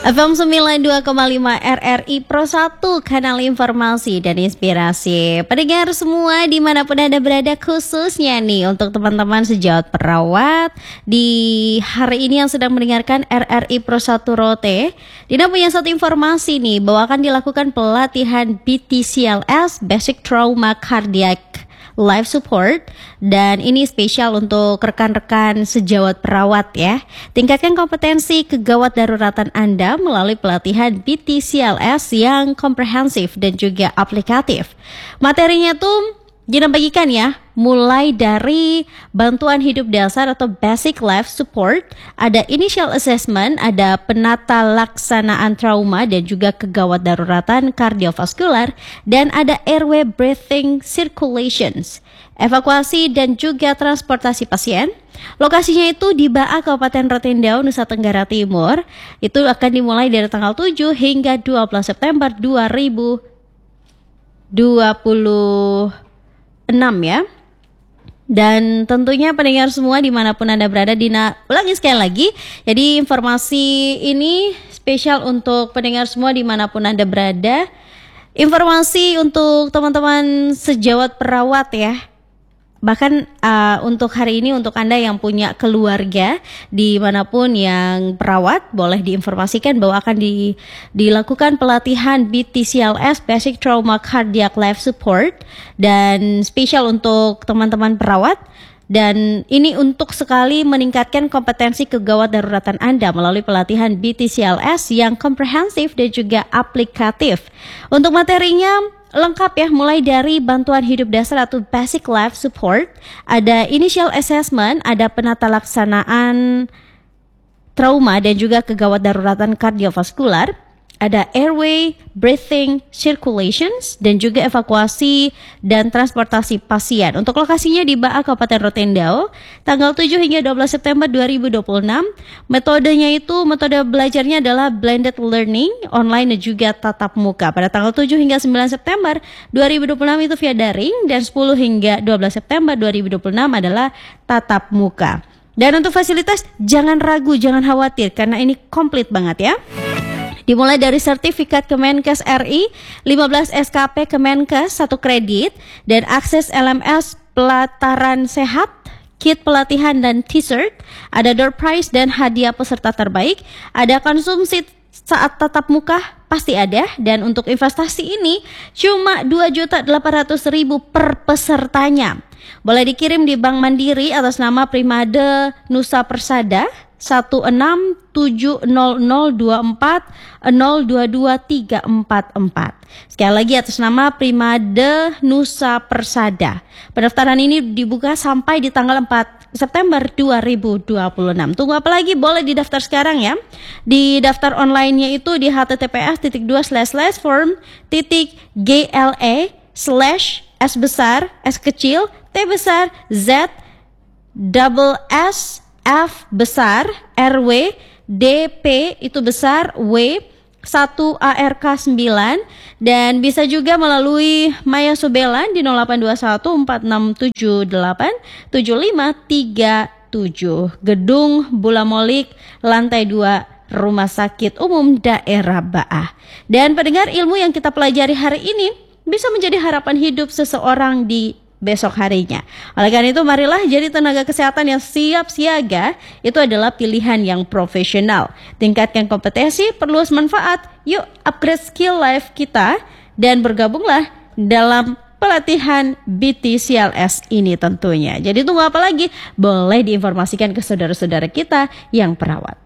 FM 92,5 RRI Pro 1, kanal informasi dan inspirasi. Pendengar semua dimanapun Anda berada, khususnya nih untuk teman-teman sejawat perawat di hari ini yang sedang mendengarkan RRI Pro 1 Rote. Dina punya satu informasi nih bahwa akan dilakukan pelatihan BTCLS, Basic Trauma Cardiac Life Support, dan ini spesial untuk rekan-rekan sejawat perawat ya. Tingkatkan kompetensi kegawat daruratan Anda melalui pelatihan BTCLS yang komprehensif dan juga aplikatif. Materinya tuh Gina bagikan ya, mulai dari bantuan hidup dasar atau basic life support, ada initial assessment, ada penata laksanaan trauma dan juga kegawat daruratan kardiovaskular, dan ada airway breathing circulations, evakuasi dan juga transportasi pasien. Lokasinya itu di Baa, Kabupaten Rotendao, Nusa Tenggara Timur. Itu akan dimulai dari tanggal 7 hingga 12 September 2026 ya. Dan tentunya pendengar semua dimanapun Anda berada, Dina ulangi sekali lagi. Jadi informasi ini spesial untuk pendengar semua dimanapun Anda berada. Informasi untuk teman-teman sejawat perawat ya. Bahkan untuk hari ini untuk Anda yang punya keluarga dimanapun yang perawat, boleh diinformasikan bahwa akan dilakukan pelatihan BTCLS, Basic Trauma Cardiac Life Support, dan spesial untuk teman-teman perawat. Dan ini untuk sekali meningkatkan kompetensi kegawat daruratan Anda melalui pelatihan BTCLS yang komprehensif dan juga aplikatif. Untuk materinya lengkap ya, mulai dari bantuan hidup dasar atau basic life support, ada initial assessment, ada penata laksanaan trauma dan juga kegawat daruratan kardiovaskular, ada airway breathing circulations dan juga evakuasi dan transportasi pasien. Untuk lokasinya di Baa, Kabupaten Rotendao, tanggal 7 hingga 12 September 2026. Metodenya itu, metode belajarnya adalah blended learning, online dan juga tatap muka. Pada tanggal 7 hingga 9 September 2026 itu via daring, dan 10 hingga 12 September 2026 adalah tatap muka. Dan untuk fasilitas, jangan ragu, jangan khawatir karena ini komplit banget ya. Dimulai dari sertifikat Kemenkes RI, 15 SKP Kemenkes 1 kredit, dan akses LMS pelataran sehat, kit pelatihan dan t-shirt, ada door prize dan hadiah peserta terbaik, ada konsumsi saat tatap muka pasti ada, dan untuk investasi ini cuma 2.800.000 per pesertanya. Boleh dikirim di Bank Mandiri atas nama Primade Nusa Persada 1602024022344. Sekali lagi atas nama Primade Nusa Persada. Pendaftaran ini dibuka sampai di tanggal 4 September 2026. Tunggu apa lagi? Boleh didaftar sekarang ya. Di daftar online-nya itu di https://form.gle/s besar, S kecil, T besar, Z double S F besar, RW, DP itu besar, W 1 ARK 9, dan bisa juga melalui Maya Subelan di 082146787537, Gedung Bulamolik, lantai 2, Rumah Sakit Umum Daerah Baa. Dan pendengar, ilmu yang kita pelajari hari ini bisa menjadi harapan hidup seseorang di besok harinya. Oleh karena itu, marilah jadi tenaga kesehatan yang siap siaga. Itu adalah pilihan yang profesional. Tingkatkan kompetensi, perluas manfaat. Yuk upgrade skill life kita dan bergabunglah dalam pelatihan BTCLS ini tentunya. Jadi tunggu apa lagi? Boleh diinformasikan ke saudara-saudara kita yang perawat.